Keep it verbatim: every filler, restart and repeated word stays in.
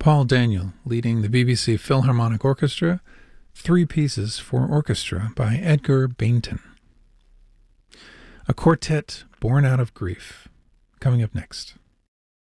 Paul Daniel leading the B B C Philharmonic Orchestra, Three Pieces for Orchestra by Edgar Bainton. A quartet born out of grief, coming up next.